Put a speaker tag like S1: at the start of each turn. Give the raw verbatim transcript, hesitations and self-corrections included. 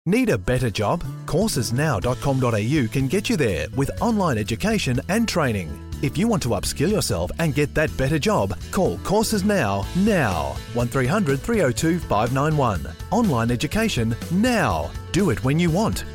S1: Need a better job? courses now dot com dot a u can get you there with online education and training. If you want to upskill yourself and get that better job, call Courses Now, now. one three hundred three oh two five nine one. Online education now. Do it when you want.